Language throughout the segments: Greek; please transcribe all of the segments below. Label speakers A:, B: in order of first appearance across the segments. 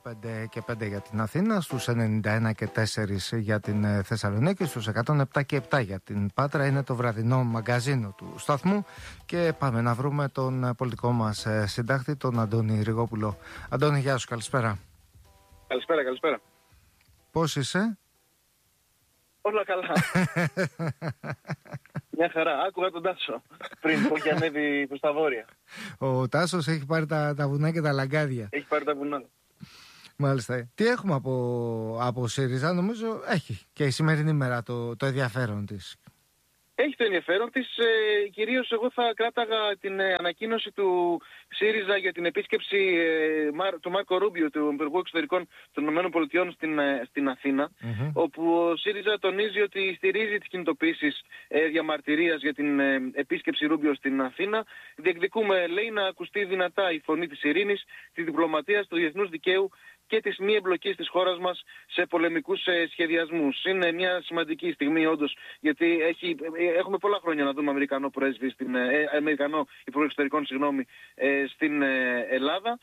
A: 105 και 5 για την Αθήνα, στους 91 και 4 για την Θεσσαλονίκη, στους 107 και 7 για την Πάτρα. Είναι το βραδινό μαγκαζίνο του σταθμού και πάμε να βρούμε τον πολιτικό μας συντάκτη, τον Αντώνη Ριγόπουλο. Αντώνη, γεια σου, καλησπέρα.
B: Καλησπέρα.
A: Πώς είσαι?
B: Όλα καλά. Μια χαρά. Άκουγα τον Τάσο πριν που είχε ανέβει προς τα βόρεια.
A: Ο Τάσος έχει πάρει τα βουνά και τα λαγκάδια.
B: Έχει πάρει τα βουνά.
A: Μάλιστα. Τι έχουμε από ΣΥΡΙΖΑ? Νομίζω έχει και η σημερινή μέρα το ενδιαφέρον της.
B: Έχει το ενδιαφέρον της. Κυρίως εγώ θα κράταγα την ανακοίνωση του ΣΥΡΙΖΑ για την επίσκεψη του Μάρκο Ρούμπιο, του Υπουργού Εξωτερικών των ΗΠΑ στην Αθήνα, όπου ο ΣΥΡΙΖΑ τονίζει ότι στηρίζει τις κινητοποίησεις διαμαρτυρίας για την επίσκεψη Ρούμπιο στην Αθήνα. Διεκδικούμε, λέει, να ακουστεί δυνατά η φωνή της ειρήνης, της διπλωματίας, του διεθνούς δικαίου και της μη εμπλοκής της χώρας μας σε πολεμικούς σχεδιασμούς. Είναι μια σημαντική στιγμή όντως, γιατί έχουμε πολλά χρόνια να δούμε Αμερικανό Υπουργό Εξωτερικών στην Ελλάδα.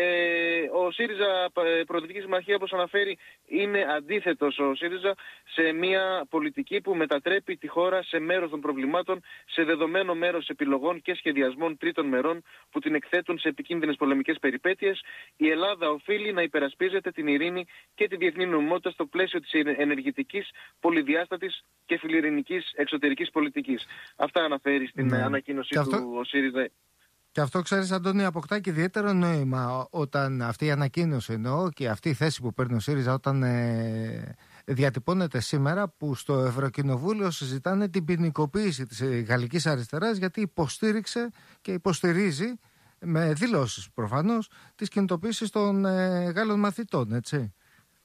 B: Ο ΣΥΡΙΖΑ Προοδευτική Συμμαχία, όπως αναφέρει, είναι αντίθετος ο ΣΥΡΙΖΑ σε μια πολιτική που μετατρέπει τη χώρα σε μέρος των προβλημάτων, σε δεδομένο μέρος επιλογών και σχεδιασμών τρίτων μερών που την εκθέτουν σε επικίνδυνες πολεμικές περιπέτειες. Η Ελλάδα οφείλει να υπερασπίζεται την ειρήνη και τη διεθνή νομιμότητα στο πλαίσιο της ενεργητικής, πολυδιάστατης και φιλιρηνικής εξωτερικής πολιτικής. Αυτά αναφέρει στην ανακοίνωση του ο ΣΥΡΙΖΑ.
A: Και αυτό, ξέρεις, Αντώνη, αποκτά και ιδιαίτερο νόημα όταν αυτή η ανακοίνωση, εννοώ, και αυτή η θέση που παίρνει ο ΣΥΡΙΖΑ όταν διατυπώνεται σήμερα, που στο Ευρωκοινοβούλιο συζητάνε την ποινικοποίηση της γαλλικής αριστεράς, γιατί υποστήριξε και υποστηρίζει με δηλώσεις προφανώς τις κινητοποίησεις των Γάλλων μαθητών, έτσι.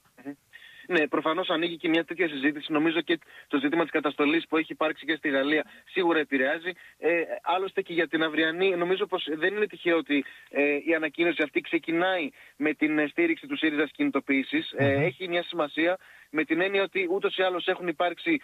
B: Ναι, προφανώς ανοίγει και μια τέτοια συζήτηση. Νομίζω και το ζήτημα της καταστολής που έχει υπάρξει και στη Γαλλία σίγουρα επηρεάζει. Άλλωστε και για την αυριανή, νομίζω πως δεν είναι τυχαίο ότι η ανακοίνωση αυτή ξεκινάει με την στήριξη του ΣΥΡΙΖΑ στις κινητοποίησεις. Έχει μια σημασία με την έννοια ότι ούτως ή άλλως έχουν υπάρξει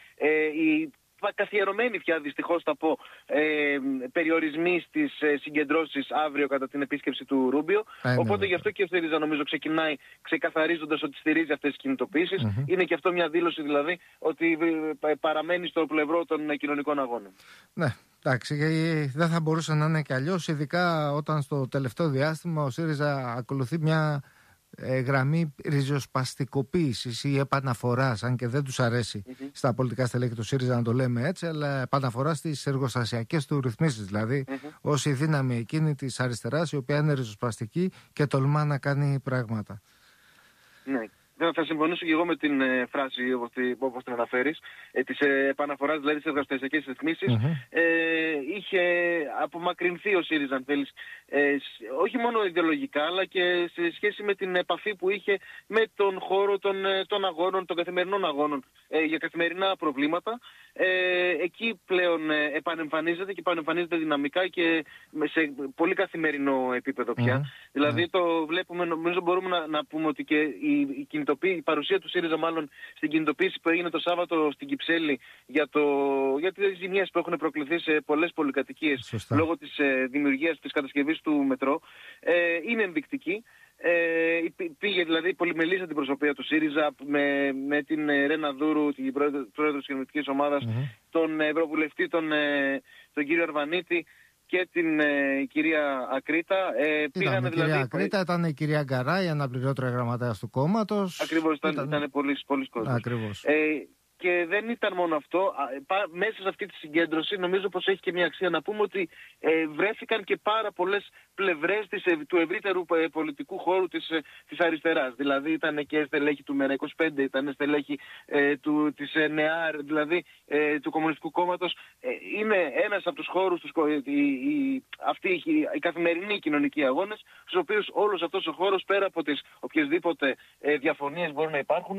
B: καθιερωμένοι πια, δυστυχώς θα πω, περιορισμοί στις συγκεντρώσεις αύριο κατά την επίσκεψη του Ρούμπιο. Οπότε γι' αυτό και ο ΣΥΡΙΖΑ νομίζω ξεκινάει ξεκαθαρίζοντας ότι στηρίζει αυτές τις κινητοποίησεις. Είναι και αυτό μια δήλωση δηλαδή ότι παραμένει στο πλευρό των κοινωνικών αγώνων.
A: Ναι, εντάξει, δεν θα μπορούσε να είναι και αλλιώς, ειδικά όταν στο τελευταίο διάστημα ο ΣΥΡΙΖΑ ακολουθεί μια γραμμή ριζοσπαστικοποίησης ή επαναφοράς, αν και δεν τους αρέσει στα πολιτικά στελέχη του ΣΥΡΙΖΑ να το λέμε έτσι, αλλά επαναφορά στις εργοστασιακές του ρυθμίσεις, δηλαδή ως η δύναμη εκείνη της αριστεράς η οποία είναι ριζοσπαστική και τολμά να κάνει πράγματα.
B: Ναι. Θα συμφωνήσω και εγώ με την φράση όπως την αναφέρεις, της επαναφοράς δηλαδή στις εργοστασιακές ρυθμίσεις. Είχε απομακρυνθεί ο ΣΥΡΙΖΑ, αν θέλεις, όχι μόνο ιδεολογικά, αλλά και σε σχέση με την επαφή που είχε με τον χώρο των αγώνων, των καθημερινών αγώνων για καθημερινά προβλήματα. Εκεί πλέον επανεμφανίζεται και επανεμφανίζεται δυναμικά και σε πολύ καθημερινό επίπεδο πια. Δηλαδή το βλέπουμε, νομίζω μπορούμε να πούμε ότι και η παρουσία του ΣΥΡΙΖΑ μάλλον στην κινητοποίηση που έγινε το Σάββατο στην Κυψέλη για τις ζημιές που έχουν προκληθεί σε πολλές πολυκατοικίες λόγω της δημιουργίας της κατασκευής του μετρό, είναι ενδεικτική. Πήγε δηλαδή πολυμελής αντιπροσωπεία του ΣΥΡΙΖΑ με την Ρένα Δούρου, την πρόεδρο της κοινωνικής ομάδας, τον ευρωβουλευτή τον κύριο Αρβανίτη και την κυρία Ακρίτα.
A: Ήταν η κυρία Ακρίτα, ήταν η κυρία Γκαράη, αναπληρώτρια γραμματέας του κόμματος.
B: Ακριβώς, ήταν πολλοί κόσμος.
A: Ακριβώς.
B: Και δεν ήταν μόνο αυτό. Μέσα σε αυτή τη συγκέντρωση νομίζω πως έχει και μια αξία να πούμε ότι βρέθηκαν και πάρα πολλές πλευρές του ευρύτερου πολιτικού χώρου της αριστεράς. Δηλαδή ήταν και στελέχη του ΜΕΡΑ25, ήταν στελέχη της ΝΕΑΡ, δηλαδή του Κομμουνιστικού Κόμματος. Είναι ένας από τους χώρους, αυτοί οι καθημερινοί κοινωνικοί αγώνες, στους οποίους όλος αυτός ο χώρος, πέρα από τις οποιασδήποτε διαφωνίες μπορούν να υπάρχουν,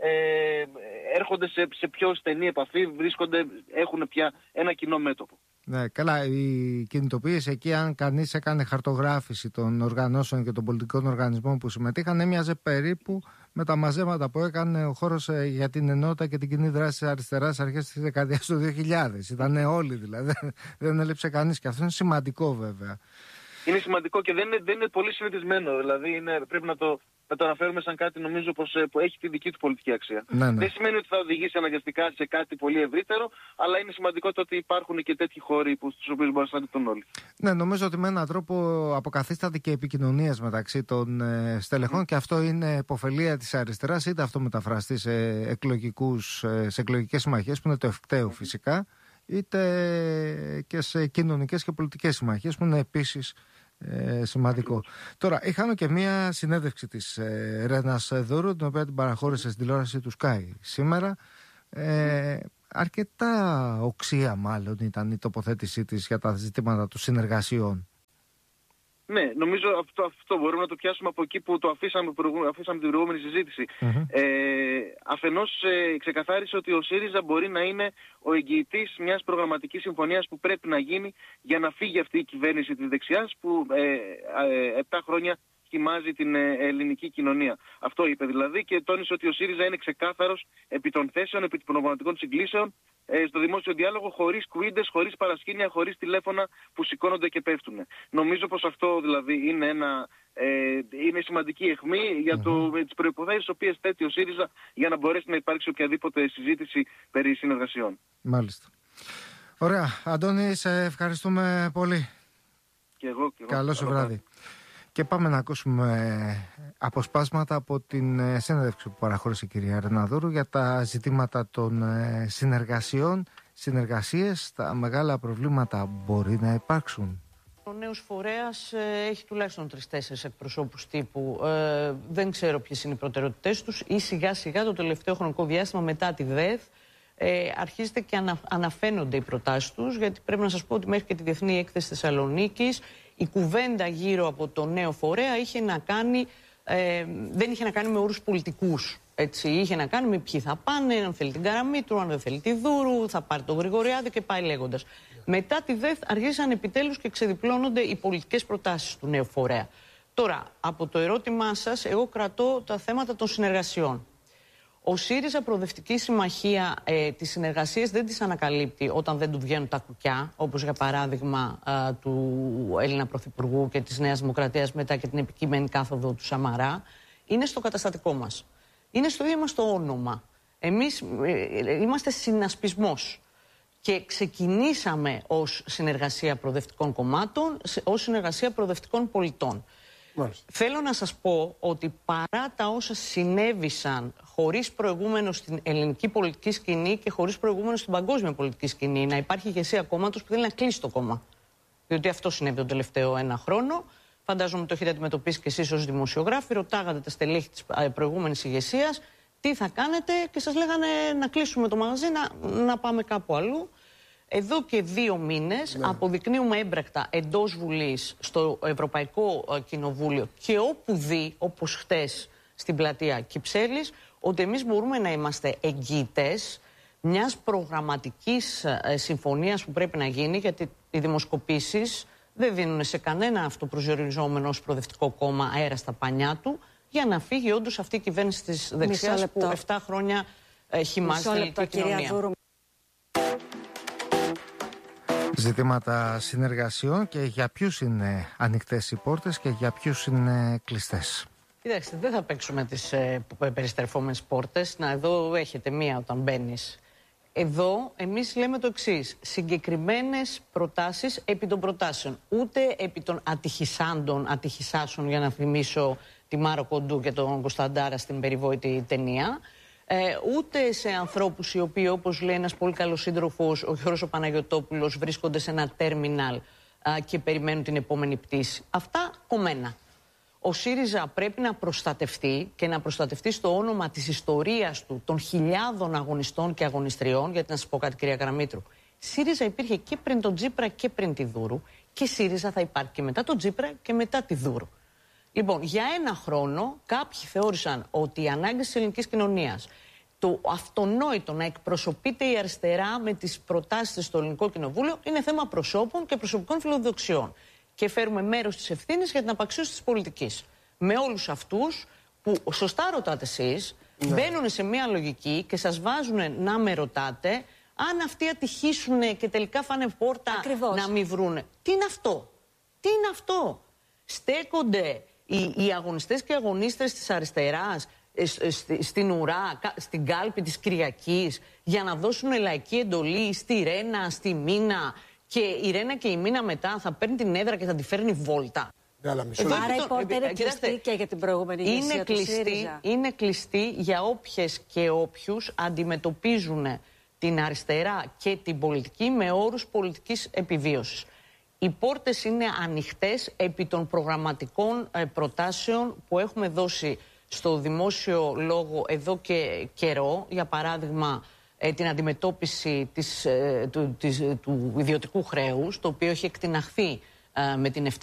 B: έρχονται σε πιο στενή επαφή, έχουν πια ένα κοινό μέτωπο.
A: Ναι, καλά, η κινητοποίηση εκεί, αν κανείς έκανε χαρτογράφηση των οργανώσεων και των πολιτικών οργανισμών που συμμετείχαν, έμοιαζε περίπου με τα μαζέματα που έκανε ο χώρος για την ενότητα και την κοινή δράση της αριστεράς αρχές της δεκαετίας του 2000. Ήταν όλοι δηλαδή, δεν έλειψε κανείς, και αυτό είναι σημαντικό βέβαια.
B: Είναι σημαντικό και δεν είναι πολύ συνηθισμένο, δηλαδή πρέπει να το αναφέρουμε σαν κάτι, νομίζω, που έχει τη δική του πολιτική αξία.
A: Ναι.
B: Δεν σημαίνει ότι θα οδηγήσει αναγκαστικά σε κάτι πολύ ευρύτερο, αλλά είναι σημαντικό το ότι υπάρχουν και τέτοιοι χώροι στους οποίους μπορούν να συναντηθούν όλοι.
A: Ναι, νομίζω ότι με έναν τρόπο αποκαθίσταται και επικοινωνίας μεταξύ των στελεχών και αυτό είναι υποφελία της αριστεράς, είτε αυτό μεταφραστεί σε εκλογικές συμμαχίες, που είναι το ευκταίο φυσικά, είτε και σε κοινωνικές και πολιτικές συμμαχίες, που είναι επίσης σημαντικό. Τώρα, είχαμε και μία συνέντευξη της Ρένας Δούρου, την οποία την παραχώρησε στην τηλεόραση του Sky σήμερα. Αρκετά οξία μάλλον ήταν η τοποθέτησή της για τα ζητήματα των συνεργασιών.
B: Ναι, νομίζω αυτό μπορούμε να το πιάσουμε από εκεί που το αφήσαμε την προηγούμενη συζήτηση. Αφενός ξεκαθάρισε ότι ο ΣΥΡΙΖΑ μπορεί να είναι ο εγγυητής μιας προγραμματικής συμφωνίας που πρέπει να γίνει για να φύγει αυτή η κυβέρνηση της δεξιάς που 7 χρόνια χυμάζει την ελληνική κοινωνία. Αυτό είπε δηλαδή, και τόνισε ότι ο ΣΥΡΙΖΑ είναι ξεκάθαρος επί των θέσεων, επί των προγραμματικών συγκλήσεων στο δημόσιο διάλογο, χωρίς κουίντες, χωρίς παρασκήνια, χωρίς τηλέφωνα που σηκώνονται και πέφτουν. Νομίζω πως αυτό δηλαδή είναι σημαντική αιχμή για τις προϋποθέσεις τις οποίες θέτει ο ΣΥΡΙΖΑ για να μπορέσει να υπάρξει οποιαδήποτε συζήτηση περί συνεργασιών.
A: Μάλιστα. Ωραία. Αντώνη, σε ευχαριστούμε πολύ.
B: Και εγώ.
A: Καλό σου βράδυ. Και πάμε να ακούσουμε αποσπάσματα από την συνέντευξη που παραχώρησε η κυρία Ρένα Δούρου για τα ζητήματα των συνεργασίες. Τα μεγάλα προβλήματα μπορεί να υπάρξουν.
C: Ο νέος φορέας έχει τουλάχιστον 3-4 εκπροσώπους τύπου. Δεν ξέρω ποιες είναι οι προτεραιότητές τους, ή σιγά σιγά το τελευταίο χρονικό διάστημα μετά τη ΔΕΘ αρχίζεται και αναφαίνονται οι προτάσεις τους, γιατί πρέπει να σας πω ότι μέχρι και τη Διεθνή Έκθεση Θεσσαλονίκης η κουβέντα γύρω από το νέο φορέα είχε να κάνει, δεν είχε να κάνει με όρους πολιτικούς. Έτσι, είχε να κάνει με ποιοι θα πάνε, αν θέλει την Καραμήτρου, αν δεν θέλει τη Δούρου, θα πάρει τον Γρηγοριάδη και πάει λέγοντας. Μετά τη ΔΕΘ αρχίσαν επιτέλους και ξεδιπλώνονται οι πολιτικές προτάσεις του νέου φορέα. Τώρα, από το ερώτημά σας, εγώ κρατώ τα θέματα των συνεργασιών. Ο ΣΥΡΙΖΑ Προοδευτική Συμμαχία τις συνεργασίες δεν τις ανακαλύπτει όταν δεν του βγαίνουν τα κουκιά, όπως για παράδειγμα του Έλληνα Πρωθυπουργού και της Νέας Δημοκρατίας μετά και την επικείμενη κάθοδο του Σαμαρά. Είναι στο καταστατικό μας. Είναι στο ίδιο μας το όνομα. Εμείς είμαστε συνασπισμός και ξεκινήσαμε ως συνεργασία προοδευτικών κομμάτων, ως συνεργασία προοδευτικών πολιτών. Μάλιστα. Θέλω να σας πω ότι παρά τα όσα συνέβησαν χωρίς προηγούμενο στην ελληνική πολιτική σκηνή και χωρίς προηγούμενο στην παγκόσμια πολιτική σκηνή, να υπάρχει ηγεσία κόμματος που θέλει να κλείσει το κόμμα. Διότι αυτό συνέβη τον τελευταίο 1 χρόνο. Φαντάζομαι το έχετε αντιμετωπίσει και εσείς ως δημοσιογράφοι. Ρωτάγατε τα στελέχη της προηγούμενης ηγεσίας τι θα κάνετε και σας λέγανε να κλείσουμε το μαγαζί, να πάμε κάπου αλλού. Εδώ και 2 μήνες αποδεικνύουμε έμπρακτα εντός Βουλής, στο Ευρωπαϊκό Κοινοβούλιο και όπου δει, όπως χτες στην πλατεία Κυψέλης, ότι εμείς μπορούμε να είμαστε εγγυητές μιας προγραμματικής συμφωνίας που πρέπει να γίνει, γιατί οι δημοσκοπήσεις δεν δίνουν σε κανένα αυτοπροσδιοριζόμενο ως προοδευτικό κόμμα αέρα στα πανιά του, για να φύγει όντως αυτή η κυβέρνηση της δεξιάς που 7 χρόνια χυμάζει την ελληνική κοινωνία.
A: Ζητήματα συνεργασιών, και για ποιους είναι ανοιχτές οι πόρτες και για ποιους είναι κλειστές.
C: Κοιτάξτε, δεν θα παίξουμε τις περιστρεφόμενες πόρτες. Να, εδώ έχετε μία όταν μπαίνεις. Εδώ εμείς λέμε το εξής: συγκεκριμένες προτάσεις επί των προτάσεων. Ούτε επί των ατυχησάσεων, για να θυμίσω τη Μάρο Κοντού και τον Κωνσταντάρα στην περιβόητη ταινία. Ούτε σε ανθρώπους οι οποίοι, όπως λέει ένας πολύ καλός σύντροφος, ο Γιώργος ο Παναγιωτόπουλος, βρίσκονται σε ένα τέρμιναλ και περιμένουν την επόμενη πτήση. Αυτά κομμένα. Ο ΣΥΡΙΖΑ πρέπει να προστατευτεί, και να προστατευτεί στο όνομα της ιστορίας του, των χιλιάδων αγωνιστών και αγωνιστριών. Γιατί να σας πω κάτι, κυρία Καραμήτρου, ΣΥΡΙΖΑ υπήρχε και πριν τον Τσίπρα και πριν τη Δούρου, και ΣΥΡΙΖΑ θα υπάρχει και μετά τον Τσίπρα και μετά τη Δούρου. Λοιπόν, για 1 χρόνο κάποιοι θεώρησαν ότι οι ανάγκες της ελληνικής κοινωνίας, το αυτονόητο να εκπροσωπείται η αριστερά με τις προτάσεις της στο ελληνικό κοινοβούλιο, είναι θέμα προσώπων και προσωπικών φιλοδοξιών. Και φέρουμε μέρος της ευθύνης για την απαξίωση της πολιτικής. Με όλους αυτούς που, σωστά ρωτάτε εσείς, μπαίνουν σε μια λογική και σας βάζουν να με ρωτάτε αν αυτοί ατυχήσουν και τελικά φάνε πόρτα. Ακριβώς. Να μην βρούνε. Τι είναι αυτό? Τι είναι αυτό? Στέκονται οι αγωνιστές και οι αγωνίστρες της αριστεράς στην ουρά, στην κάλπη της Κυριακής, για να δώσουν λαϊκή εντολή στη Ρένα, στη Μίνα, και η Ρένα και η Μίνα μετά θα παίρνει την έδρα και θα τη φέρνει βόλτα.
D: Άρα η πόρτα είναι κλειστή και για την προηγούμενη ηγεσία του ΣΥΡΙΖΑ.
C: Είναι κλειστή για όποιες και όποιους αντιμετωπίζουν την αριστερά και την πολιτική με όρους πολιτικής επιβίωσης. Οι πόρτες είναι ανοιχτές επί των προγραμματικών προτάσεων που έχουμε δώσει στο δημόσιο λόγο εδώ και καιρό. Για παράδειγμα, την αντιμετώπιση του ιδιωτικού χρέους, το οποίο έχει εκτιναχθεί με την